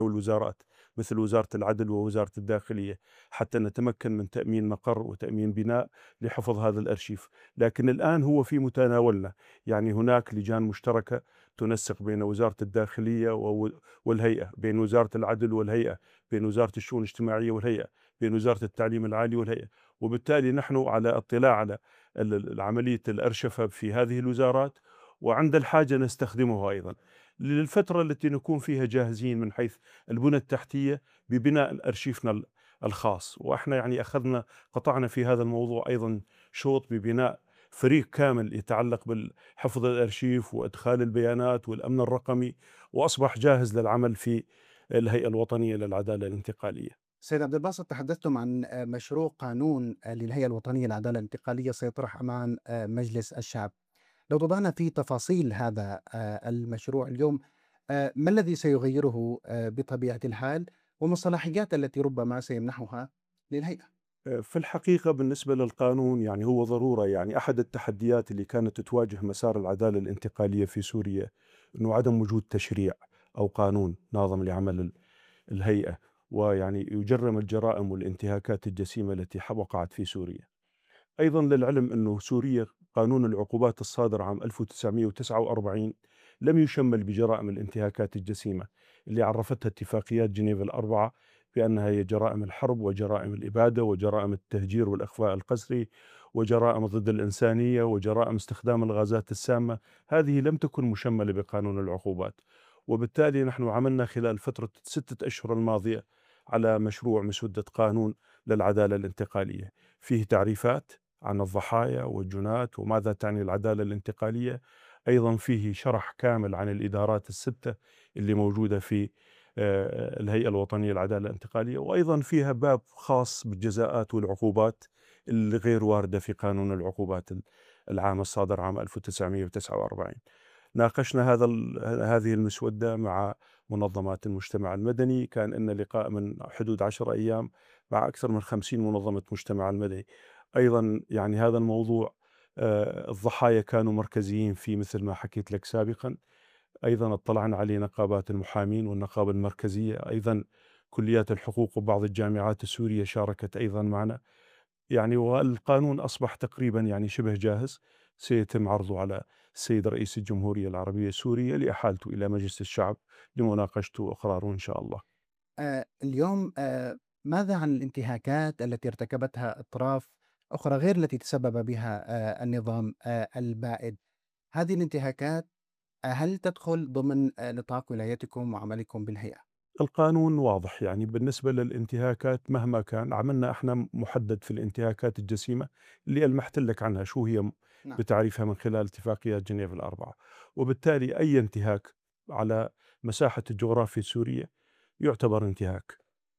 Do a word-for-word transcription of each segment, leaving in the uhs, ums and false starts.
والوزارات مثل وزارة العدل ووزارة الداخلية، حتى نتمكن من تأمين مقر وتأمين بناء لحفظ هذا الأرشيف. لكن الآن هو في متناولنا، يعني هناك لجان مشتركة تنسق بين وزارة الداخلية وو- والهيئة، بين وزارة العدل والهيئة، بين وزارة الشؤون الاجتماعية والهيئة، بين وزارة التعليم العالي والهيئة. وبالتالي نحن على اطلاع على ال- ال- عملية الأرشفة في هذه الوزارات، وعند الحاجة نستخدمه أيضا للفترة التي نكون فيها جاهزين من حيث البنى التحتية ببناء أرشيفنا ال- الخاص. وإحنا يعني أخذنا قطعنا في هذا الموضوع أيضا شوط ببناء فريق كامل يتعلق بالحفظ الأرشيف وإدخال البيانات والأمن الرقمي، وأصبح جاهز للعمل في الهيئة الوطنية للعدالة الانتقالية. سيد عبد الباسط، تحدثتم عن آه، مشروع قانون آه، للهيئة الوطنية للعدالة الانتقالية سيطرح أمام آه، مجلس الشعب. لو توضعنا في تفاصيل هذا آه، المشروع اليوم، آه، ما الذي سيغيره آه، بطبيعة الحال، وما الصلاحيات التي ربما سيمنحها للهيئة؟ في الحقيقة بالنسبة للقانون يعني هو ضرورة، يعني أحد التحديات اللي كانت تواجه مسار العدالة الانتقالية في سوريا أنه عدم وجود تشريع أو قانون ناظم لعمل ال- الهيئة، ويعني يجرم الجرائم والانتهاكات الجسيمة التي وقعت في سوريا. أيضا للعلم أنه سوريا قانون العقوبات الصادر عام ألف وتسعمئة وتسعة وأربعين لم يشمل بجرائم الانتهاكات الجسيمة اللي عرفتها اتفاقيات جنيف الأربعة بأنها هي جرائم الحرب وجرائم الإبادة وجرائم التهجير والإخفاء القسري وجرائم ضد الإنسانية وجرائم استخدام الغازات السامة. هذه لم تكن مشملة بقانون العقوبات. وبالتالي نحن عملنا خلال فترة ستة أشهر الماضية على مشروع مسودة قانون للعدالة الانتقالية، فيه تعريفات عن الضحايا والجنات وماذا تعني العدالة الانتقالية. أيضا فيه شرح كامل عن الإدارات الستة اللي موجودة في آه، الهيئة الوطنية للعدالة الانتقالية، وأيضا فيها باب خاص بالجزاءات والعقوبات اللي غير واردة في قانون العقوبات العام الصادر عام ألف وتسعمئة وتسعة وأربعين. ناقشنا هذا ال- هذه المسودة مع منظمات المجتمع المدني، كان لنا لقاء من حدود عشر أيام مع أكثر من خمسين منظمة مجتمع المدني. أيضا يعني هذا الموضوع آه، الضحايا كانوا مركزيين فيه مثل ما حكيت لك سابقا. أيضا اطلعنا عليه نقابات المحامين والنقابة المركزية، أيضا كليات الحقوق وبعض الجامعات السورية شاركت أيضا معنا. يعني والقانون أصبح تقريبا يعني شبه جاهز، سيتم عرضه على السيد رئيس الجمهورية العربية السورية لإحالته إلى مجلس الشعب لمناقشته وإقراره إن شاء الله. آآ اليوم، آآ ماذا عن الانتهاكات التي ارتكبتها أطراف أخرى غير التي تسبب بها آآ النظام آآ البائد؟ هذه الانتهاكات آآ هل تدخل ضمن آآ نطاق ولايتكم وعملكم بالهيئة؟ القانون واضح، يعني بالنسبة للانتهاكات مهما كان عملنا احنا محدد في الانتهاكات الجسيمة اللي ألمحت لك عنها شو هي نعم. بتعريفها من خلال اتفاقيات جنيف الأربعة. وبالتالي أي انتهاك على مساحة الجغرافيا السورية يعتبر انتهاك.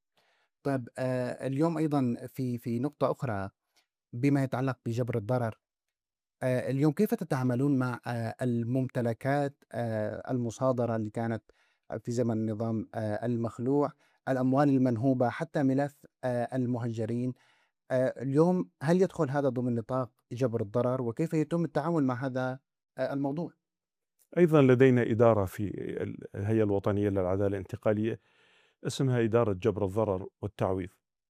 طيب، آآ اليوم أيضًا في في نقطة أخرى بما يتعلق بجبر الضرر. آآ اليوم كيف تتعاملون مع آآ الممتلكات آآ المصادرة اللي كانت في زمن النظام آآ المخلوع، الأموال المنهوبة، حتى ملف آآ المهجرين؟ آآ اليوم هل يدخل هذا ضمن نطاق جبر الضرر، وكيف يتم التعامل مع هذا آآ الموضوع؟ أيضا لدينا إدارة في الهيئة الوطنية للعدالة الانتقالية اسمها إدارة جبر الضرر والتعويض.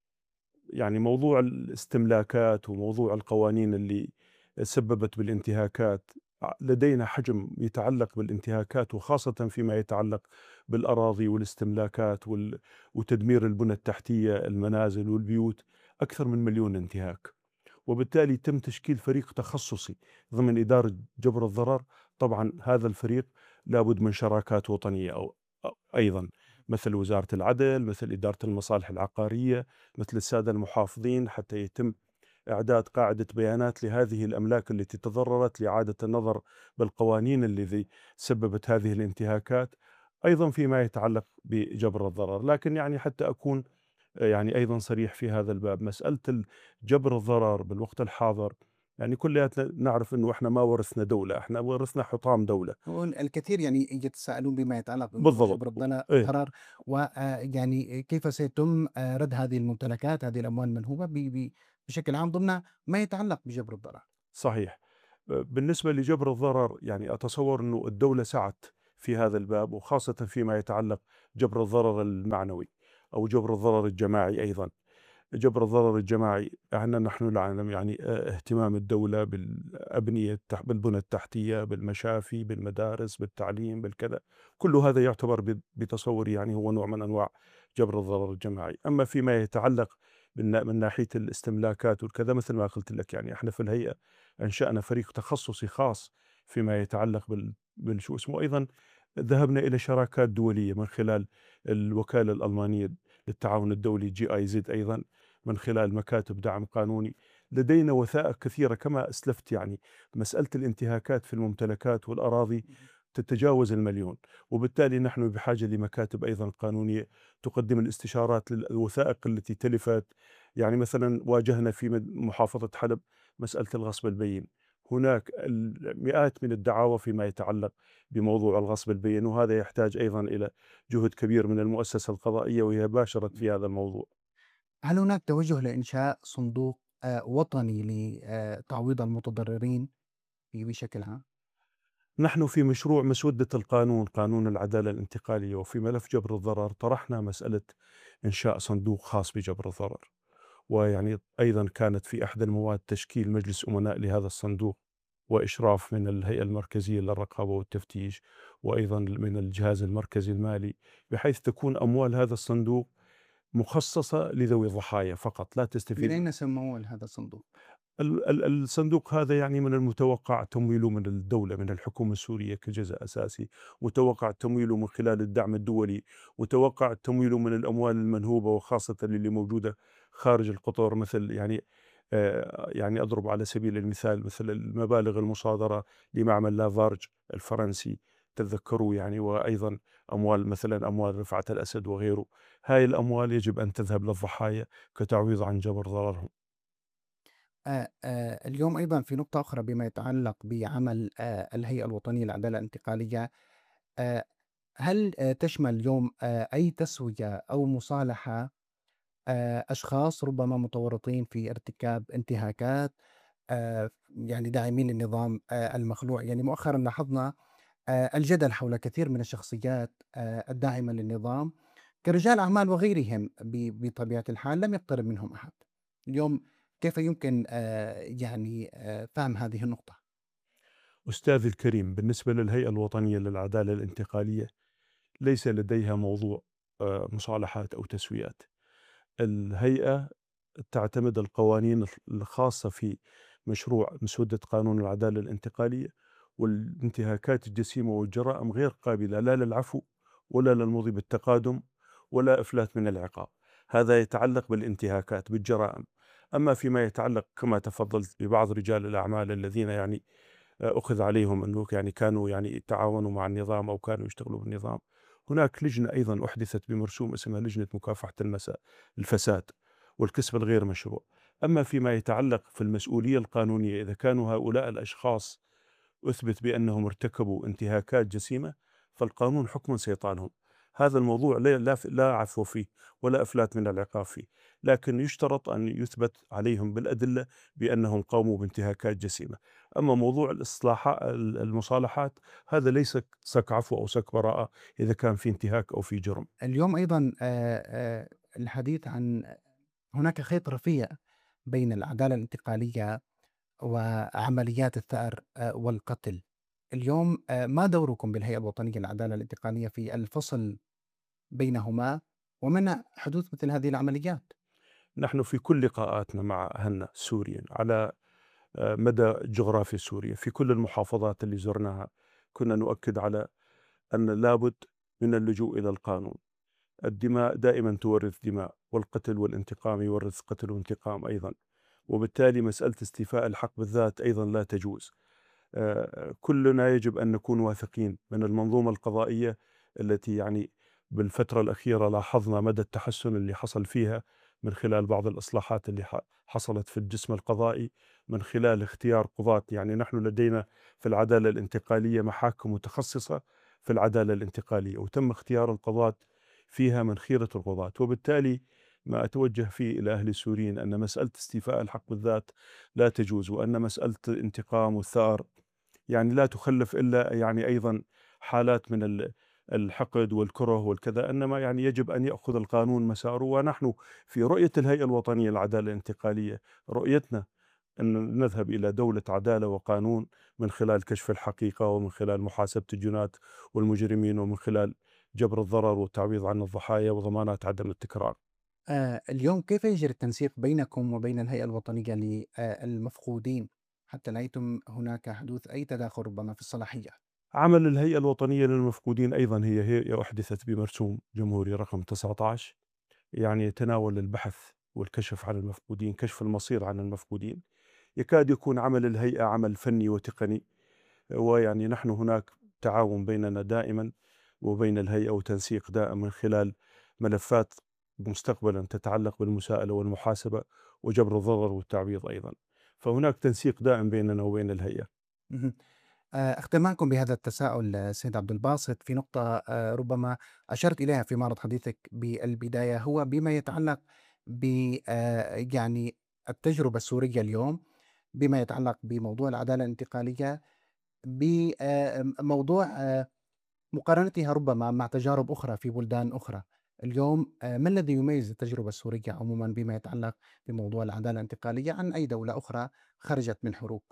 يعني موضوع الاستملاكات وموضوع القوانين اللي سببت بالانتهاكات، لدينا حجم يتعلق بالانتهاكات وخاصة فيما يتعلق بالأراضي والاستملاكات وال- وتدمير البنى التحتية المنازل والبيوت، أكثر من مليون انتهاك. وبالتالي تم تشكيل فريق تخصصي ضمن إدارة جبر الضرر. طبعا هذا الفريق لابد من شراكات وطنية أو أو أيضا مثل وزارة العدل، مثل إدارة المصالح العقارية، مثل السادة المحافظين، حتى يتم إعداد قاعدة بيانات لهذه الأملاك التي تضررت لإعادة النظر بالقوانين التي سببت هذه الانتهاكات، أيضا فيما يتعلق بجبر الضرر. لكن يعني حتى أكون يعني أيضًا صريح في هذا الباب، مسألة ال جبر الضرر بالوقت الحاضر، يعني كلياتنا نعرف إنه إحنا ما ورثنا دولة، إحنا ورثنا حطام دولة. هو الكثير يعني يتساءلون بما يتعلق بموضوع بالضبط، جبر الضنا إيه، الضرر، ويعني كيف سيتم آآ رد هذه الممتلكات، هذه الأموال المنهوبة ب ب بشكل عام ضمن ما يتعلق بجبر الضرر. صحيح. آآ بالنسبة لجبر الضرر يعني أتصور إنه الدولة سعت في هذا الباب، وخاصةً فيما يتعلق جبر الضرر المعنوي أو جبر الضرر الجماعي أيضا. جبر الضرر الجماعي، احنا نحن نعلم يعني اه، اهتمام الدولة بالأبنية التح- بالبنى التحتية، بالمشافي، بالمدارس، بالتعليم، بالكذا. كل هذا يعتبر ب- بتصوري يعني هو نوع من أنواع جبر الضرر الجماعي. أما فيما يتعلق من من ناحية الاستملاكات والكذا، مثل ما قلت لك يعني احنا في الهيئة أنشأنا فريق تخصصي خاص فيما يتعلق بال بالشو اسمه. أيضا ذهبنا إلى شراكات دولية من خلال الوكالة الألمانية للتعاون الدولي جي آي زد، أيضا من خلال مكاتب دعم قانوني. لدينا وثائق كثيرة كما أسلفت، يعني مسألة الانتهاكات في الممتلكات والأراضي تتجاوز المليون، وبالتالي نحن بحاجة لمكاتب أيضا قانونية تقدم الاستشارات للوثائق التي تلفت. يعني مثلا واجهنا في مد- محافظة حلب مسألة الغصب البين. هناك المئات من الدعاوى فيما يتعلق بموضوع الغصب البين، وهذا يحتاج أيضا إلى جهد كبير من المؤسسة القضائية، وهي باشرت في هذا الموضوع. هل هناك توجه لإنشاء صندوق آآ وطني لتعويض المتضررين ب بشكل عام؟ نحن في مشروع مسودة القانون، قانون العدالة الانتقالية، وفي ملف جبر الضرر طرحنا مسألة إنشاء صندوق خاص بجبر الضرر. ويعني أيضا كانت في أحد المواد تشكيل مجلس أمناء لهذا الصندوق، وإشراف من الهيئة المركزية للرقابة والتفتيش، وأيضا من الجهاز المركزي المالي، بحيث تكون أموال هذا الصندوق مخصصة لذوي الضحايا فقط، لا من تستفيد. أين سموه هذا الصندوق؟ ال- ال- الصندوق هذا يعني من المتوقع تمويله من الدولة، من الحكومة السورية كجزء أساسي. متوقع تمويله من خلال الدعم الدولي. متوقع تمويله من الأموال المنهوبة، وخاصة اللي موجودة خارج القطر، مثل يعني آه، يعني أضرب على سبيل المثال مثل المبالغ المصادرة لمعمل لافارج الفرنسي، تذكروا يعني. وأيضا أموال مثلا أموال رفعت الأسد وغيره. هاي الأموال يجب أن تذهب للضحايا كتعويض عن جبر ضررهم. آآ آآ اليوم أيضًا في نقطة أخرى بما يتعلق بعمل آآ الهيئة الوطنية للعدالة الانتقالية، آآ هل آآ تشمل اليوم آآ أي تسوية أو مصالحة آآ أشخاص ربما متورطين في ارتكاب انتهاكات آآ يعني داعمين للنظام آآ المخلوع؟ يعني مؤخرًا لاحظنا آآ الجدل حول كثير من الشخصيات آآ الداعمة للنظام كرجال أعمال وغيرهم ب بطبيعة الحال لم يقترب منهم أحد. اليوم كيف يمكن آآ يعني آآ فهم هذه النقطة؟ أستاذي الكريم، بالنسبة للهيئة الوطنية للعدالة الانتقالية ليس لديها موضوع آه، مصالحات أو تسويات. الهيئة تعتمد القوانين الخاصة في مشروع مسودة قانون العدالة الانتقالية، والانتهاكات الجسيمة والجرائم غير قابلة لا للعفو ولا للمضي بالتقادم ولا إفلات من العقاب. هذا يتعلق بالانتهاكات بالجرائم. أما فيما يتعلق كما تفضلت ببعض رجال الأعمال الذين يعني أخذ عليهم أنه يعني كانوا يعني يتعاونوا مع النظام أو كانوا يشتغلوا بالنظام، هناك لجنة أيضا أحدثت بمرسوم اسمها لجنة مكافحة المسا الفساد والكسب الغير مشروع. أما فيما يتعلق في المسؤولية القانونية، إذا كانوا هؤلاء الأشخاص أثبت بأنهم ارتكبوا انتهاكات جسيمة، فالقانون حكم سيطانهم. هذا الموضوع لا لا لا عفو فيه ولا إفلات من العقاب فيه، لكن يشترط أن يثبت عليهم بالأدلة بأنهم قاموا بانتهاكات جسيمة. أما موضوع الإصلاحات المصالحات، هذا ليس سك عفو أو سك براءة إذا كان في انتهاك أو في جرم. اليوم أيضًا آآ آآ الحديث عن هناك خيط رفيع بين العدالة الانتقالية وعمليات الثأر آآ والقتل. اليوم آآ ما دوركم بالهيئة الوطنية للعدالة الانتقالية في الفصل بينهما ومنع حدوث مثل هذه العمليات؟ نحن في كل لقاءاتنا مع أهلنا السوريين على آه، مدى جغرافيا سوريا، في كل المحافظات اللي زرناها، كنا نؤكد على أن لابد من اللجوء إلى القانون. الدماء دائما تورث دماء، والقتل والانتقام يورث قتل وانتقام أيضا، وبالتالي مسألة استيفاء الحق بالذات أيضا لا تجوز. آه، كلنا يجب أن نكون واثقين من المنظومة القضائية التي يعني بالفترة الأخيرة لاحظنا مدى التحسن اللي حصل فيها من خلال بعض الإصلاحات اللي ح- حصلت في الجسم القضائي، من خلال اختيار قضاة. يعني نحن لدينا في العدالة الانتقالية محاكم متخصصة في العدالة الانتقالية، وتم اختيار القضاة فيها من خيرة القضاة. وبالتالي ما أتوجه فيه إلى أهل السوريين أن مسألة استيفاء الحق بالذات لا تجوز، وأن مسألة الانتقام والثأر يعني لا تخلف إلا يعني أيضا حالات من ال الحقد والكره والكذا، إنما يعني يجب أن يأخذ القانون مساره. ونحن في رؤية الهيئة الوطنية للعدالة الانتقالية، رؤيتنا أن نذهب إلى دولة عدالة وقانون من خلال كشف الحقيقة، ومن خلال محاسبة الجناة والمجرمين، ومن خلال جبر الضرر والتعويض عن الضحايا وضمانات عدم التكرار. آآ اليوم كيف يجري التنسيق بينكم وبين الهيئة الوطنية للمفقودين حتى لا يتم هناك حدوث أي تداخل ربما في الصلاحية؟ عمل الهيئة الوطنية للمفقودين أيضا هي هيئة أحدثت بمرسوم جمهوري رقم تسعة عشر، يعني يتناول البحث والكشف عن المفقودين، كشف المصير عن المفقودين. يكاد يكون عمل الهيئة عمل فني وتقني، ويعني نحن هناك تعاون بيننا دائما وبين الهيئة، وتنسيق دائم من خلال ملفات مستقبلا تتعلق بالمساءلة والمحاسبة وجبر الضرر والتعويض أيضا. فهناك تنسيق دائم بيننا وبين الهيئة. اهم. آآ أختم معكم بهذا التساؤل آه، سيد عبد الباسط في نقطة آآ ربما أشرت إليها في معرض حديثك بالبداية، هو بما يتعلق ب آآ يعني التجربة السورية اليوم، بما يتعلق بموضوع العدالة الانتقالية، ب آآ موضوع آآ مقارنتها ربما مع تجارب أخرى في بلدان أخرى. اليوم آآ ما الذي يميز التجربة السورية عمومًا بما يتعلق بموضوع العدالة الانتقالية عن أي دولة أخرى خرجت من حروب؟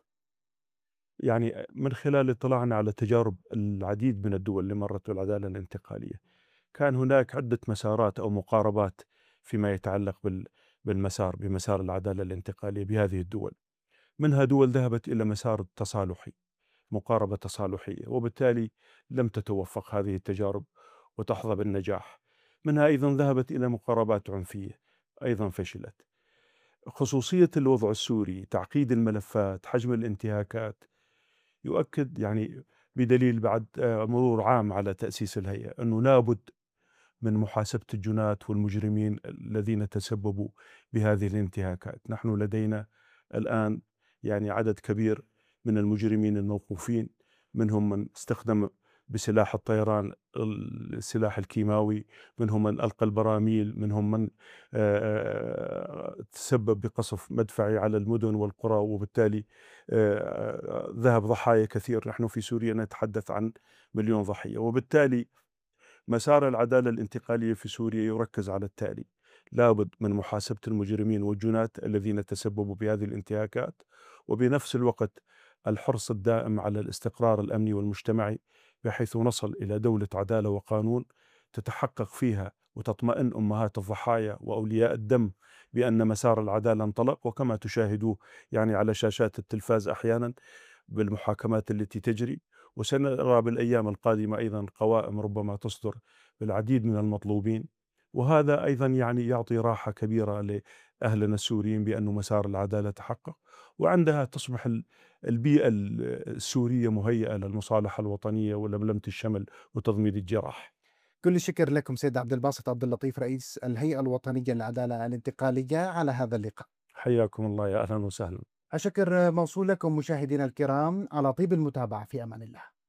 يعني من خلال اطلاعنا على تجارب العديد من الدول اللي مرت بالعدالة الانتقالية، كان هناك عدة مسارات أو مقاربات فيما يتعلق بال بالمسار بمسار العدالة الانتقالية بهذه الدول. منها دول ذهبت إلى مسار التصالحي، مقاربة تصالحية، وبالتالي لم تتوفق هذه التجارب وتحظى بالنجاح. منها أيضا ذهبت إلى مقاربات عنفية، أيضا فشلت. خصوصية الوضع السوري، تعقيد الملفات، حجم الانتهاكات، يؤكد يعني بدليل بعد آه، مرور عام على تأسيس الهيئة أنه لابد من محاسبة الجناة والمجرمين الذين تسببوا بهذه الانتهاكات. نحن لدينا الآن يعني عدد كبير من المجرمين الموقوفين، منهم من استخدم بسلاح الطيران السلاح الكيماوي، منهم من ألقى البراميل، منهم من آه، تسبب بقصف مدفعي على المدن والقرى، وبالتالي آه، ذهب ضحايا كثير. نحن في سوريا نتحدث عن مليون ضحية. وبالتالي مسار العدالة الانتقالية في سوريا يركز على التالي: لابد من محاسبة المجرمين والجناة الذين تسببوا بهذه الانتهاكات، وبنفس الوقت الحرص الدائم على الاستقرار الأمني والمجتمعي، بحيث نصل إلى دولة عدالة وقانون تتحقق فيها وتطمئن أمهات الضحايا وأولياء الدم بأن مسار العدالة انطلق. وكما تشاهدوه يعني على شاشات التلفاز أحيانا بالمحاكمات التي تجري، وسنرى بالأيام القادمة أيضا قوائم ربما تصدر بالعديد من المطلوبين. وهذا أيضا يعني يعطي راحة كبيرة لأهلنا السوريين بأن مسار العدالة تحقق، وعندها تصبح ال- البيئة ال- السورية مهيئة للمصالحة الوطنية ولملمة الشمل وتضميد الجراح. كل الشكر لكم سيد عبد الباسط عبد اللطيف رئيس الهيئة الوطنية للعدالة الانتقالية على هذا اللقاء. حياكم الله، يا أهلا وسهلا. الشكر موصول لكم مشاهدينا الكرام على طيب المتابعة، في أمان الله.